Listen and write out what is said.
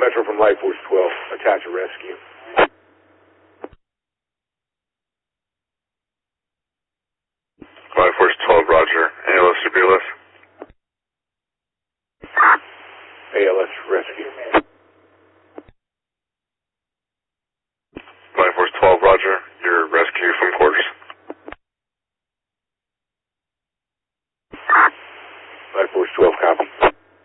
Metro from Light Force 12. Attach a rescue. Light Force 12, roger. ALS or BLS? ALS rescue.